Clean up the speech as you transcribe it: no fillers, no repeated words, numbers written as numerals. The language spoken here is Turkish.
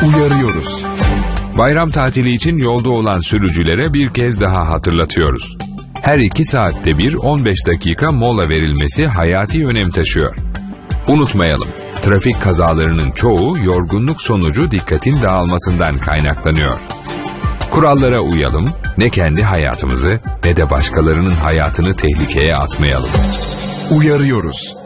Uyarıyoruz. Bayram tatili için yolda olan sürücülere bir kez daha hatırlatıyoruz. Her 2 saatte bir 15 dakika mola verilmesi hayati önem taşıyor. Unutmayalım, trafik kazalarının çoğu yorgunluk sonucu dikkatin dağılmasından kaynaklanıyor. Kurallara uyalım, ne kendi hayatımızı ne de başkalarının hayatını tehlikeye atmayalım. Uyarıyoruz.